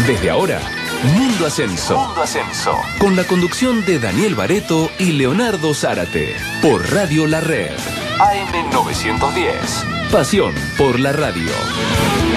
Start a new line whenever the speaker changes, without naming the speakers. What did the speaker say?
Desde ahora, Mundo Ascenso. Mundo Ascenso. Con la conducción de Daniel Bareto y Leonardo Zárate. Por Radio La Red. AM 910. Pasión por la radio.